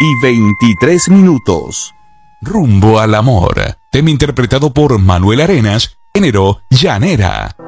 2:23. Rumbo al amor. Tema interpretado por Manuel Arenas, género llanera.